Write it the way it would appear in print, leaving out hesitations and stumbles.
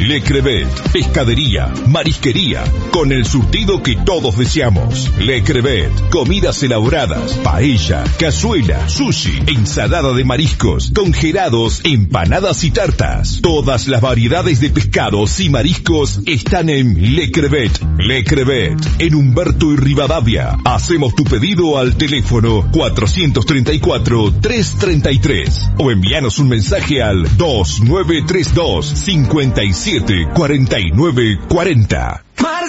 Le Crevet, pescadería, marisquería, con el surtido que todos deseamos. Le Crevet, comidas elaboradas, paella, cazuela, sushi, ensalada de mariscos, congelados, empanadas y tartas. Todas las variedades de pescados y mariscos están en Le Crevet. Le Crevet, en Humberto y Rivadavia. Hacemos tu pedido al teléfono 434-333 o envíanos un mensaje al 2932 57 49 40.